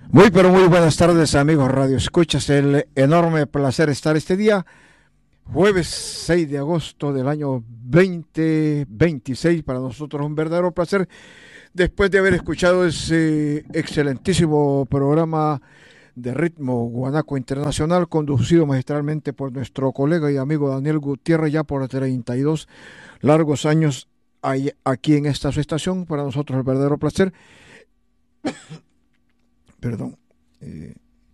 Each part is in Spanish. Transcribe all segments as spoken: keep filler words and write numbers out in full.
Muy pero muy buenas tardes amigos Radio Escuchas, el enorme placer estar este día, jueves seis de agosto del año dos mil veintiséis, para nosotros un verdadero placer después de haber escuchado ese excelentísimo programa de ritmo guanaco internacional conducido magistralmente por nuestro colega y amigo Daniel Gutiérrez ya por treinta y dos largos años ahí- aquí en esta su estación. Para nosotros el verdadero placer, perdón. eh,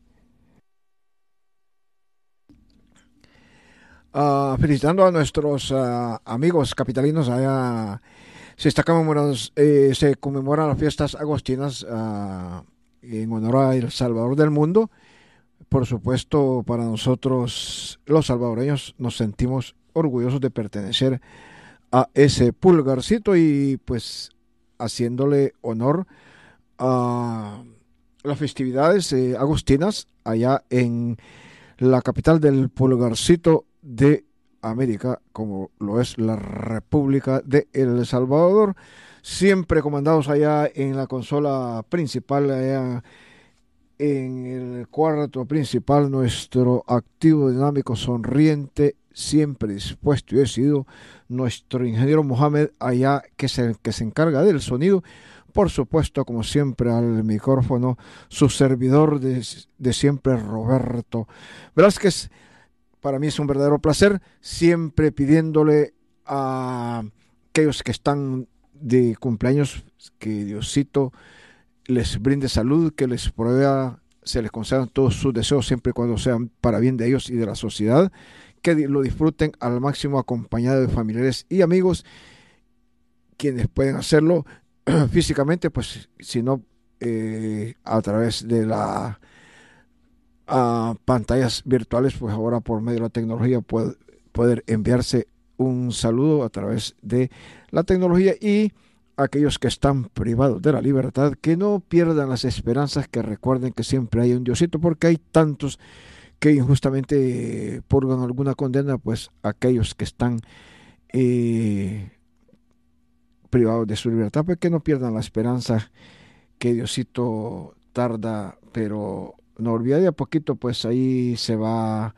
Ah, felicitando a nuestros ah, amigos capitalinos allá. Se está conmemorando, eh, se conmemoran las fiestas agostinas ah, en honor a El Salvador del mundo. Por supuesto, para nosotros los salvadoreños nos sentimos orgullosos de pertenecer a ese pulgarcito y pues haciéndole honor a las festividades eh, agostinas allá en la capital del pulgarcito de América, como lo es la República de El Salvador, siempre comandados allá en la consola principal, allá en el cuarto principal, nuestro activo, dinámico, sonriente, siempre dispuesto y decidido, nuestro ingeniero Mohamed, allá que es el que se encarga del sonido. Por supuesto, como siempre, al micrófono, su servidor de, de siempre, Roberto Velázquez. Para mí es un verdadero placer, siempre pidiéndole a aquellos que están de cumpleaños que Diosito les brinde salud, que les provea, se les concedan todos sus deseos siempre y cuando sean para bien de ellos y de la sociedad, que lo disfruten al máximo acompañado de familiares y amigos, quienes pueden hacerlo físicamente, pues si no, eh, a través de la a pantallas virtuales, pues ahora por medio de la tecnología puede poder enviarse un saludo a través de la tecnología. Y aquellos que están privados de la libertad, que no pierdan las esperanzas, que recuerden que siempre hay un Diosito, porque hay tantos que injustamente eh, purgan alguna condena, pues aquellos que están eh, privados de su libertad, pues que no pierdan la esperanza, que Diosito tarda, pero no olvida, de a poquito, pues ahí se va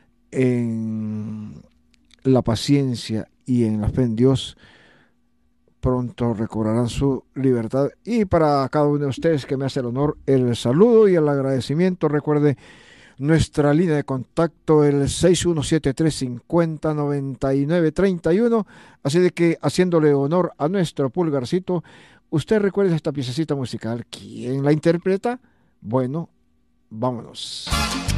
en la paciencia y en la fe en Dios, pronto recobrarán su libertad. Y para cada uno de ustedes que me hace el honor, el saludo y el agradecimiento, recuerde nuestra línea de contacto, el seis uno siete tres cinco cero nueve nueve tres uno. Así de que, haciéndole honor a nuestro pulgarcito, usted recuerda esta piececita musical. ¿Quién la interpreta? Bueno, vámonos.